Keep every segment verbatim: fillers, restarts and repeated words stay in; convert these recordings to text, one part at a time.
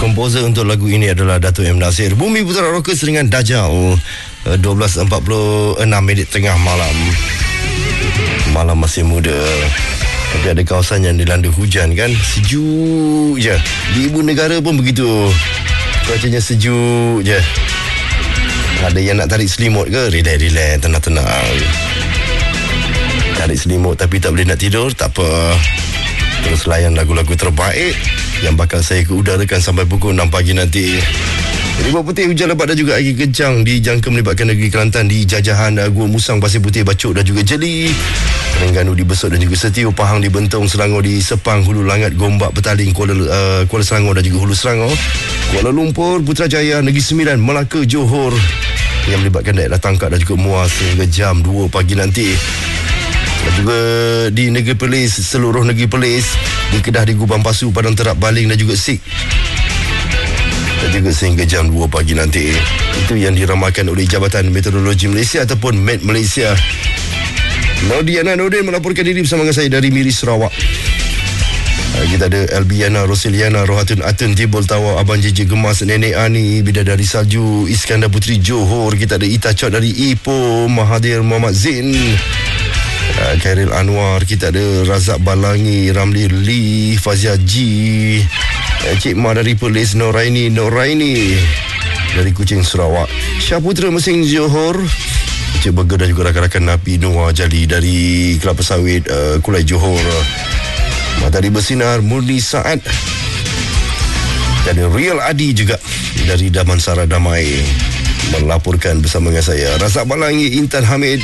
Komposer untuk lagu ini adalah Dato' M. Nasir. Bumi Putera Rockers dengan Dajjal. dua belas empat puluh enam minit tengah malam. Malam masih muda, tapi ada kawasan yang dilanda hujan kan. Sejuk je. Di ibu negara pun begitu, cuacanya sejuk je. Ada yang nak tarik selimut ke? Relax-relax, tenang-tenang. Tarik selimut tapi tak boleh nak tidur, tak apa. Terus layan lagu-lagu terbaik yang bakal saya keudarakan sampai pukul enam pagi nanti. Ribut Putih, hujan lebat dan juga angin kencang dijangka melibatkan negeri Kelantan di Jajahan, Gua Musang, Pasir Putih, Bacok dan juga Jeli, Terengganu di Besut dan juga Setiu, Pahang di Bentong, Selangor di Sepang, Hulu Langat, Gombak, Petaling, Kuala, uh, Kuala Selangor dan juga Hulu Selangor, Kuala Lumpur, Putrajaya, Negeri Sembilan, Melaka, Johor yang melibatkan daerah Tangkak dan juga Muar sehingga jam dua pagi nanti. Dan juga di Negeri Perlis, seluruh Negeri Perlis, di Kedah, di Gubang Pasu, Padang Terap, Baling dan juga Sik, dan juga sehingga jam dua pagi nanti. Itu yang diramalkan oleh Jabatan Meteorologi Malaysia ataupun Met Malaysia. Nordiana Nordin melaporkan diri bersama dengan saya dari Miri, Sarawak. Kita ada Albiana, Roseliana, Rohatun Atun, Tibul Tawa, Abang Jeje Gemas, Nenek Ani, Bidadari Salju, Iskandar Putri Johor. Kita ada Ita Chot dari Ipoh, Mahathir Muhammad Zain, Uh, Khairil Anwar. Kita ada Razak Balangi, Ramli Lee, Fazia G, uh, Cik Ma dari Perlis, Noraini Noraini dari Kuching, Sarawak, Syaputra Mesing, Johor, Cik Burger dan juga rakan-rakan Napi Noah Jali dari Kelapa Sawit, uh, Kulai, Johor, Matahari Bersinar, Murni Saad dan Real Adi juga dari Damansara Damai melaporkan bersama dengan saya. Razak Balangi, Intan Hamid,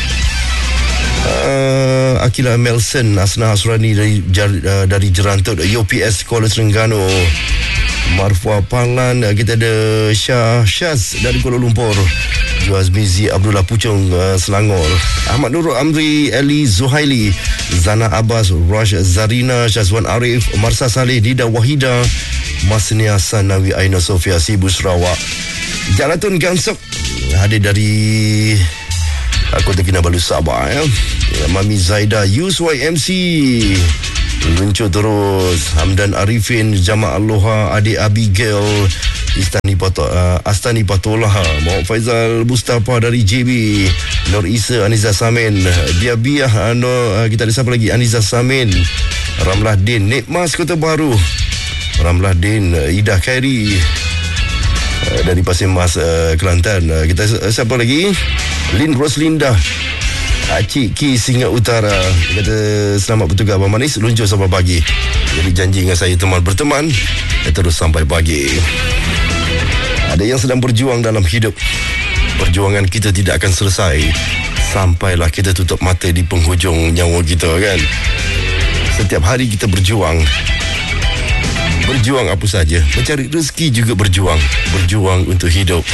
Uh, Akila Melson, Asna Hasrani dari, uh, dari Jerantut, U P S Kuala Terengganu, Marfua Panlan. uh, Kita ada Syah Syaz dari Kuala Lumpur, Juaz Mizi Abdullah Puchong, uh, Selangor, Ahmad Nurul Amri, Eli Zuhaili, Zana Abbas, Rash Zarina, Syazwan Arif, Marsa Saleh, Dida Wahida, Masnia Sanawi, Aina Sofia, Sibu, Sarawak, Jalatun Gansok hadir dari Kota Kinabalu, Sabah ya. Mami Zaida, Yus Y M C luncur terus, Hamdan Arifin, Jamaah Aloha, Adik Abigail, Istani Pato, uh, Astani Patolah, Muhammad Faizal Mustafa dari J B, Nur Isa, Aniza Samin, Biabiah, uh, kita ada siapa lagi, Aniza Samin, Ramlah Din, Nikmas Kota Baru, Ramlah Din, Ida Khairi uh, dari Pasir Mas, uh, Kelantan. uh, Kita uh, siapa lagi, Lin Roslinda, Cik Ki, Singa Utara. Kata selamat bertugas Abang Manis, luncur sampai pagi. Jadi janji dengan saya teman berteman terus sampai pagi. Ada yang sedang berjuang dalam hidup. Perjuangan kita tidak akan selesai sampailah kita tutup mata di penghujung nyawa kita kan. Setiap hari kita berjuang. Berjuang apa saja, mencari rezeki juga berjuang. Berjuang untuk hidup.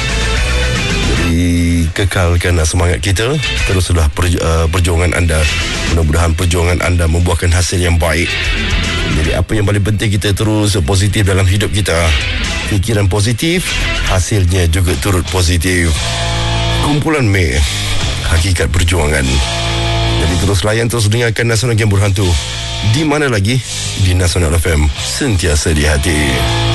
Jadi kekalkan semangat kita. Teruslah perju- uh, perjuangan anda. Mudah-mudahan perjuangan anda membuahkan hasil yang baik. Jadi apa yang paling penting, kita terus positif dalam hidup kita. Fikiran positif, hasilnya juga turut positif. Kumpulan Mei, hakikat perjuangan. Jadi terus layan, terus dengarkan Nasional Game Berhantu. Di mana lagi? Di Nasional F M, sentiasa di hati.